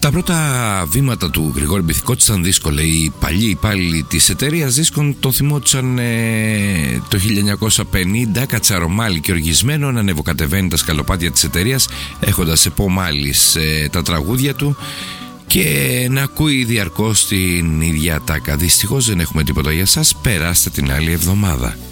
Τα πρώτα βήματα του Γρηγόρη Μπιθικότη ήταν δύσκολα. Οι παλιοί υπάλληλοι της εταιρείας δίσκων τον θυμόντουσαν το 1950 κατσαρομάλι και οργισμένο να ανεβοκατεβαίνει τα σκαλοπάτια της εταιρείας, έχοντας επομάλεις τα τραγούδια του και να ακούει διαρκώς την ίδια τάκα. Δυστυχώς δεν έχουμε τίποτα για σας. Περάστε την άλλη εβδομάδα.